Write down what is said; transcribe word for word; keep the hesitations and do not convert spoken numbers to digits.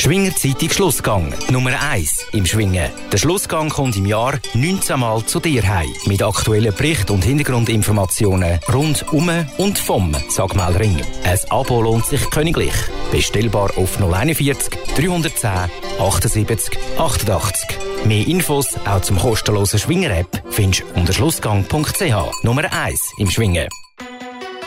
Schwingerzeitung Schlussgang. Nummer eins im Schwingen. Der Schlussgang kommt im Jahr neunzehn Mal zu dir heim. Mit aktuellen Berichten und Hintergrundinformationen rund um und vom Sagmelring. Ein Abo lohnt sich königlich. Bestellbar auf null einundvierzig dreihundertzehn achtundsiebzig achtundachtzig. Mehr Infos auch zum kostenlosen Schwinger-App findest du unter schlussgang punkt c h. Nummer eins im Schwingen.